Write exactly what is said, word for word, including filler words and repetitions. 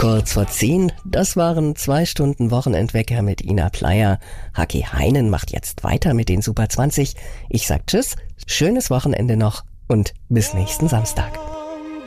Kurz vor zehn, das waren zwei Stunden Wochenendwecker mit Ina Pleyer. Haki Heinen macht jetzt weiter mit den Super zwanzig. Ich sag Tschüss, schönes Wochenende noch und bis nächsten Samstag.